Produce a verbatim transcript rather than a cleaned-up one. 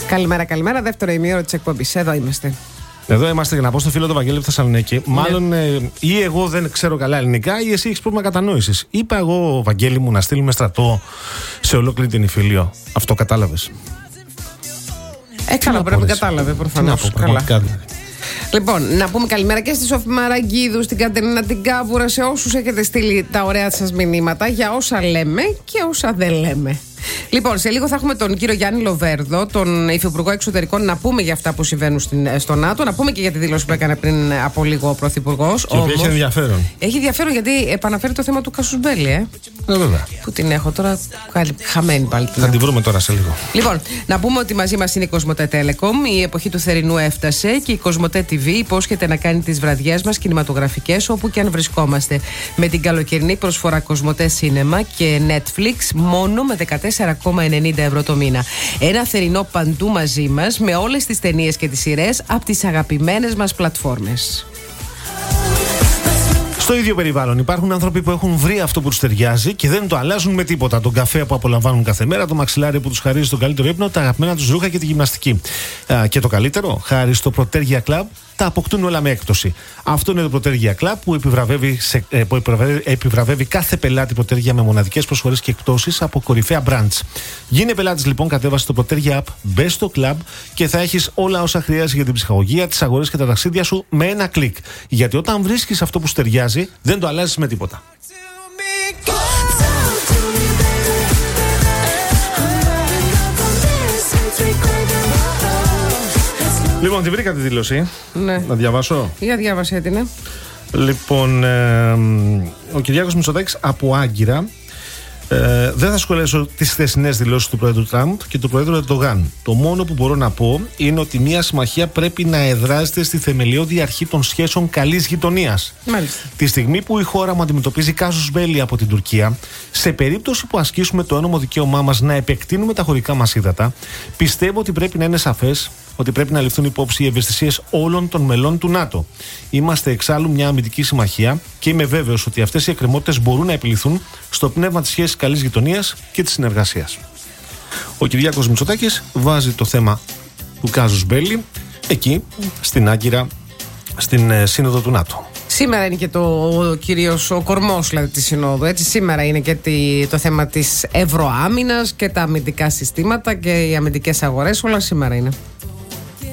Καλημέρα, καλημέρα. Δεύτερο ημίωρο της εκπομπής. Εδώ είμαστε. Εδώ είμαστε για να πω στο φίλο του Βαγγέλη από Θεσσαλονίκη. Ναι. Μάλλον ε, ή εγώ δεν ξέρω καλά ελληνικά, ή εσύ έχεις πρόβλημα κατανόησης. Είπα εγώ, Βαγγέλη μου, να στείλουμε στρατό σε ολόκληρη την Ιφίλιο. Αυτό κατάλαβες? Ε, καλά, πρέπει να κατάλαβε προφανώς. Καλά. Λοιπόν, να πούμε καλημέρα και στη Σοφή Μαραγκίδου, στην Κατερίνα την Κάβουρα, σε όσους έχετε στείλει τα ωραία σας μηνύματα για όσα λέμε και όσα δεν λέμε. Λοιπόν, σε λίγο θα έχουμε τον κύριο Γιάννη Λοβέρδο, τον Υφυπουργό Εξωτερικών, να πούμε για αυτά που συμβαίνουν στην, στο ΝΑΤΟ, να πούμε και για τη δήλωση που έκανε πριν από λίγο ο Πρωθυπουργός. Και όμως, έχει ενδιαφέρον. Έχει ενδιαφέρον γιατί επαναφέρει το θέμα του Κάσους Μπέλη, ε. Ε, βέβαια. Που την έχω τώρα χαμένη πάλι. Θα την βρούμε τώρα σε λίγο. Λοιπόν, να πούμε ότι μαζί μας είναι η Κοσμοτέ Telecom. Η εποχή του θερινού έφτασε και η Κοσμοτέ τι βι υπόσχεται να κάνει τις βραδιές μας κινηματογραφικές όπου και αν βρισκόμαστε. Με την καλοκαιρινή προσφορά Κοσμοτέ Cinema και Netflix μόνο με δεκατέσσερα κόμμα ενενήντα ευρώ το μήνα. Ένα θερινό παντού μαζί μας με όλες τις ταινίες και τις σειρές από τις αγαπημένες μας πλατφόρμες. Στο ίδιο περιβάλλον υπάρχουν άνθρωποι που έχουν βρει αυτό που τους ταιριάζει και δεν το αλλάζουν με τίποτα. Τον καφέ που απολαμβάνουν κάθε μέρα, το μαξιλάρι που τους χαρίζει τον καλύτερο ύπνο, τα αγαπημένα τους ρούχα και τη γυμναστική. Α, και το καλύτερο, χάρη στο Protergia Club, τα αποκτούν όλα με έκπτωση. Αυτό είναι το Protergia Club που επιβραβεύει, σε, ε, που επιβραβεύει, επιβραβεύει κάθε πελάτη Protergia με μοναδικές προσφορές και εκπτώσεις από κορυφαία brands. Γίνε πελάτης λοιπόν, κατέβασε το Protergia App, μπες στο club και θα έχεις όλα όσα χρειάζεσαι για την ψυχαγωγία, τις αγορές και τα ταξίδια σου με ένα κλικ. Γιατί όταν βρίσκεις αυτό που σου ταιριάζει, δεν το αλλάζεις με τίποτα. Λοιπόν, τη βρήκα τη δήλωση. Ναι. Να διαβάσω. Για διάβασέ την, ναι. Λοιπόν, ε, ο Κυριάκος Μητσοτάκης από Άγκυρα. Ε, δεν θα σχολιάσω τις χθεσινές δηλώσεις του Πρόεδρου Τραμπ και του Πρόεδρου Ερντογάν. Το μόνο που μπορώ να πω είναι ότι μια συμμαχία πρέπει να εδράζεται στη θεμελιώδη αρχή των σχέσεων καλής γειτονίας. Μάλιστα. Τη στιγμή που η χώρα μου αντιμετωπίζει κάσους μπέλη από την Τουρκία, σε περίπτωση που ασκήσουμε το ένομο δικαίωμά μας να επεκτείνουμε τα χωρικά μας ύδατα, πιστεύω ότι πρέπει να είναι σαφές ότι πρέπει να ληφθούν υπόψη οι ευαισθησίες όλων των μελών του ΝΑΤΟ. Είμαστε εξάλλου μια αμυντική συμμαχία και είμαι βέβαιος ότι αυτές οι εκκρεμότητες μπορούν να επιληθούν στο πνεύμα της σχέσης καλής γειτονίας και της συνεργασίας. Ο Κυριάκος Μητσοτάκης βάζει το θέμα του κάζους μπέλη εκεί, στην Άγκυρα, στην ε, Σύνοδο του ΝΑΤΟ. Σήμερα είναι και το κυρίως ο κορμός δηλαδή, της Συνόδου. Έτσι. Σήμερα είναι και τη, το θέμα της ευρωάμυνας και τα αμυντικά συστήματα και οι αμυντικές αγορές. Όλα σήμερα είναι.